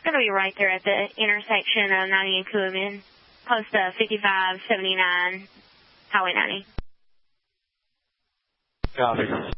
going to be right there at the intersection of 90 and Coumadin, close to 5579 Highway 90. Copy.